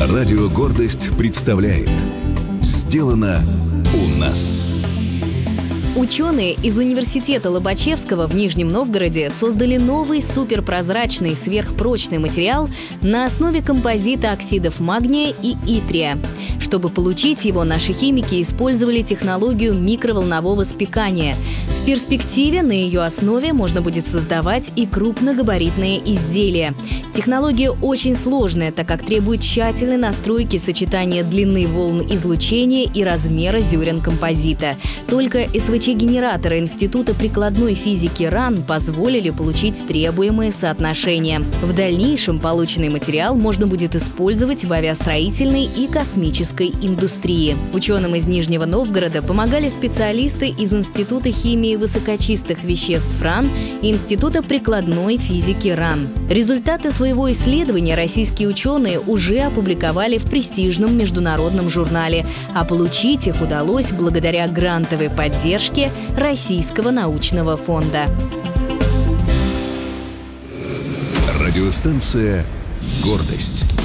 Радио «Гордость» представляет «Сделано у нас». Ученые из университета Лобачевского в Нижнем Новгороде создали новый суперпрозрачный сверхпрочный материал на основе композита оксидов магния и итрия. Чтобы получить его, наши химики использовали технологию микроволнового спекания. В перспективе на ее основе можно будет создавать и крупногабаритные изделия. Технология очень сложная, так как требует тщательной настройки сочетания длины волн излучения и размера зерен композита. Только СВЧ-генераторы Института прикладной физики РАН позволили получить требуемые соотношения. В дальнейшем полученный материал можно будет использовать в авиастроительной и космической индустрии. Ученым из Нижнего Новгорода помогали специалисты из Института химии высокочистых веществ РАН и Института прикладной физики РАН. Результаты своего исследования российские ученые уже опубликовали в престижном международном журнале, а получить их удалось благодаря грантовой поддержке Российского научного фонда. Радиостанция «Гордость».